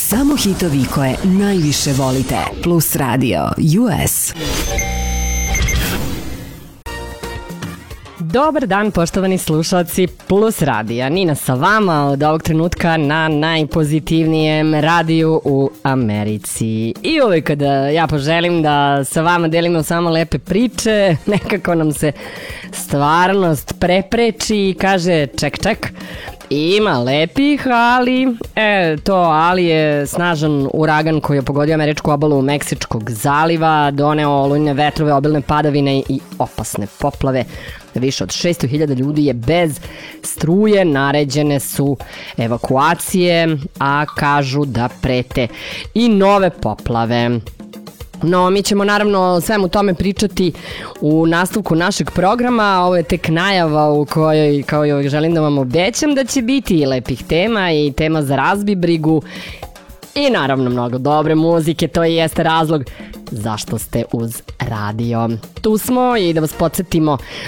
Samo hitovi koje najviše volite. Plus Radio US. Dobar dan, poštovani slušalci Plus Radija. Nina sa vama od ovog trenutka na najpozitivnijem radiju u Americi. I uvijek kada ja poželim da sa vama delimo samo lepe priče, nekako nam se stvarnost prepreči i kaže ček. Ima lepih, ali ali je snažan uragan koji je pogodio američku obalu Meksičkog zaliva, doneo olujne vetrove, obilne padavine i opasne poplave. Više od 600.000 ljudi je bez struje, naređene su evakuacije, a kažu da prete i nove poplave. No, mi ćemo naravno o svemu tome pričati u nastavku našeg programa. Ovo je tek najava u kojoj, kao i uvijek, želim da vam obećam da će biti i lepih tema i tema za razbibrigu i naravno mnogo dobre muzike. To i jeste razlog zašto ste uz radio. Tu smo i da vas podsjetimo,